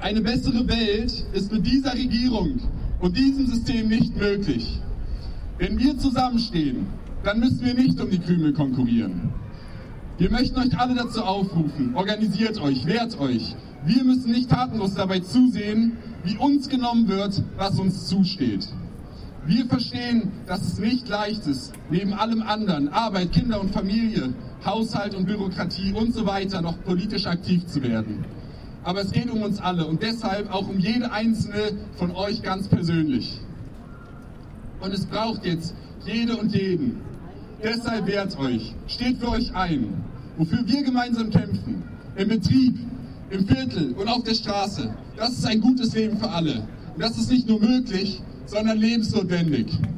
Eine bessere Welt ist mit dieser Regierung und diesem System nicht möglich. Wenn wir zusammenstehen, dann müssen wir nicht um die Krümel konkurrieren. Wir möchten euch alle dazu aufrufen, organisiert euch, wehrt euch. Wir müssen nicht tatenlos dabei zusehen, wie uns genommen wird, was uns zusteht. Wir verstehen, dass es nicht leicht ist, neben allem anderen, Arbeit, Kinder und Familie, Haushalt und Bürokratie und so weiter, noch politisch aktiv zu werden. Aber es geht um uns alle und deshalb auch um jede einzelne von euch ganz persönlich. Und es braucht jetzt jede und jeden. Deshalb wehrt euch, steht für euch ein, wofür wir gemeinsam kämpfen. Im Betrieb, im Viertel und auf der Straße. Das ist ein gutes Leben für alle. Und das ist nicht nur möglich, sondern lebensnotwendig.